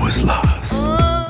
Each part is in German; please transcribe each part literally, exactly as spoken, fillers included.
was lost.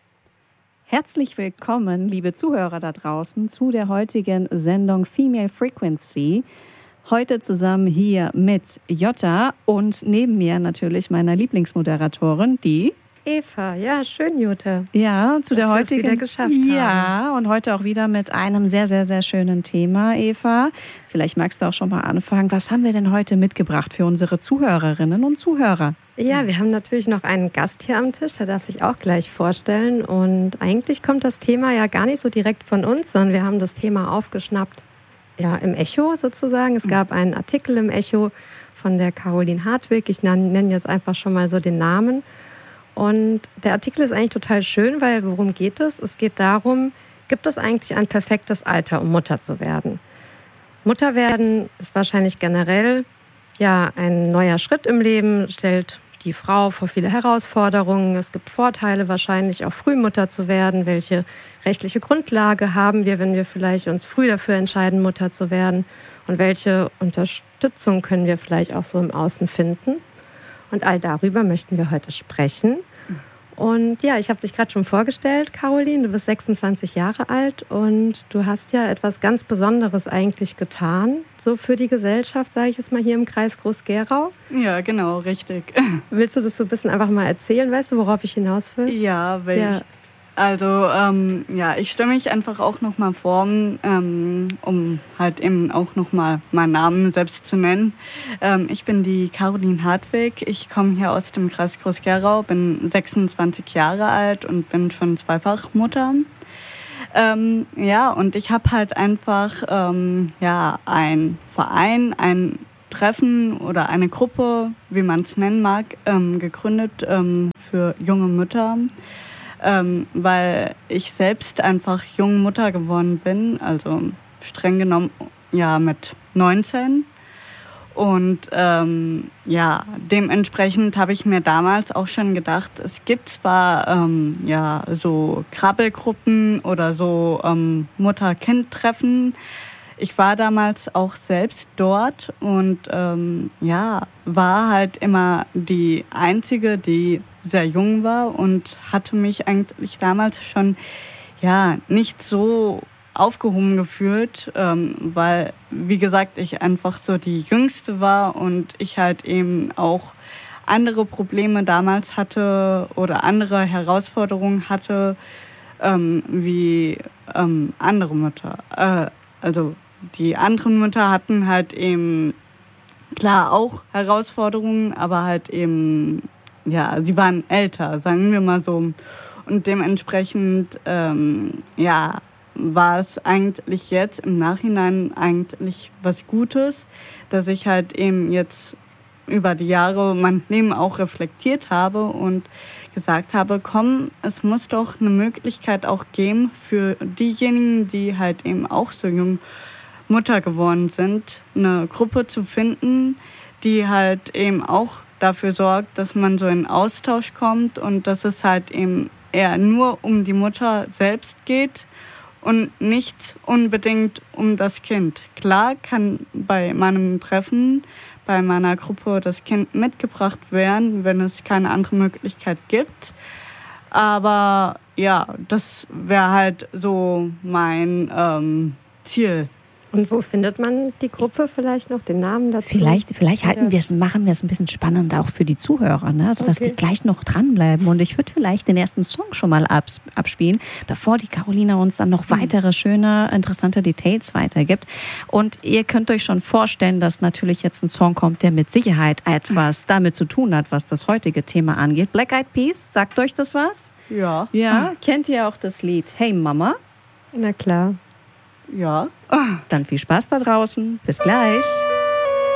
Herzlich willkommen, liebe Zuhörer da draußen, zu der heutigen Sendung Female Frequency. Heute zusammen hier mit Jutta und neben mir natürlich meiner Lieblingsmoderatorin, die Eva. Ja, schön, Jutta. Ja, zu dass der heutigen. Wieder geschafft ja, haben. Und heute auch wieder mit einem sehr, sehr, sehr schönen Thema, Eva. Vielleicht magst du auch schon mal anfangen. Was haben wir denn heute mitgebracht für unsere Zuhörerinnen und Zuhörer? Ja, wir haben natürlich noch einen Gast hier am Tisch, der darf sich auch gleich vorstellen. Und eigentlich kommt das Thema ja gar nicht so direkt von uns, sondern wir haben das Thema aufgeschnappt, ja, im Echo sozusagen. Es gab einen Artikel im Echo von der Caroline Hartwig. Ich nenne jetzt einfach schon mal so den Namen. Und der Artikel ist eigentlich total schön, weil worum geht es? Es geht darum, gibt es eigentlich ein perfektes Alter, um Mutter zu werden? Mutter werden ist wahrscheinlich generell ja ein neuer Schritt im Leben, stellt die Frau vor viele Herausforderungen. Es gibt Vorteile wahrscheinlich auch früh Mutter zu werden. Welche rechtliche Grundlage haben wir, wenn wir vielleicht uns früh dafür entscheiden, Mutter zu werden? Und welche Unterstützung können wir vielleicht auch so im Außen finden? Und all darüber möchten wir heute sprechen. Und ja, ich habe dich gerade schon vorgestellt, Caroline. Du bist sechsundzwanzig Jahre alt und du hast ja etwas ganz Besonderes eigentlich getan, so für die Gesellschaft, sage ich jetzt mal, hier im Kreis Groß-Gerau. Ja, genau, richtig. Willst du das so ein bisschen einfach mal erzählen? Weißt du, worauf ich hinaus will? Ja, weil Ja. ich, also ähm, ja, ich stelle mich einfach auch nochmal vor, ähm, um halt eben auch nochmal meinen Namen selbst zu nennen. Ähm, ich bin die Caroline Hartwig. Ich komme hier aus dem Kreis Groß-Gerau, bin sechsundzwanzig Jahre alt und bin schon zweifach Mutter. Ähm, ja, und ich habe halt einfach ähm, ja, einen Verein, ein Treffen oder eine Gruppe, wie man es nennen mag, ähm, gegründet ähm, für junge Mütter. Ähm, weil ich selbst einfach junge Mutter geworden bin, also streng genommen ja mit neunzehn. Und ähm, ja, dementsprechend habe ich mir damals auch schon gedacht, es gibt zwar ähm, ja so Krabbelgruppen oder so ähm, Mutter-Kind-Treffen. Ich war damals auch selbst dort und ähm, ja, war halt immer die Einzige, die sehr jung war und hatte mich eigentlich damals schon ja nicht so aufgehoben gefühlt, ähm, weil, wie gesagt, ich einfach so die Jüngste war und ich halt eben auch andere Probleme damals hatte oder andere Herausforderungen hatte, ähm, wie ähm, andere Mütter. Äh, also die anderen Mütter hatten halt eben, klar, auch Herausforderungen, aber halt eben, ja, sie waren älter, sagen wir mal so. Und dementsprechend, ähm, ja, war es eigentlich jetzt im Nachhinein eigentlich was Gutes, dass ich halt eben jetzt über die Jahre mein Leben auch reflektiert habe und gesagt habe, komm, es muss doch eine Möglichkeit auch geben für diejenigen, die halt eben auch so jung Mutter geworden sind, eine Gruppe zu finden, die halt eben auch dafür sorgt, dass man so in Austausch kommt und dass es halt eben eher nur um die Mutter selbst geht und nicht unbedingt um das Kind. Klar kann bei meinem Treffen, bei meiner Gruppe das Kind mitgebracht werden, wenn es keine andere Möglichkeit gibt. Aber ja, das wäre halt so mein ähm, Ziel. Und wo findet man die Gruppe vielleicht noch, den Namen dazu? Vielleicht, vielleicht halten wir es, machen wir es ein bisschen spannend auch für die Zuhörer, ne? Sodass Okay. die gleich noch dranbleiben. Und ich würde vielleicht den ersten Song schon mal abs- abspielen, bevor die Carolina uns dann noch weitere schöne, interessante Details weitergibt. Und ihr könnt euch schon vorstellen, dass natürlich jetzt ein Song kommt, der mit Sicherheit etwas damit zu tun hat, was das heutige Thema angeht. Black Eyed Peas, sagt euch das was? Ja. Ja, kennt ihr auch das Lied Hey Mama? Na klar. Ja. Dann viel Spaß da draußen. Bis gleich.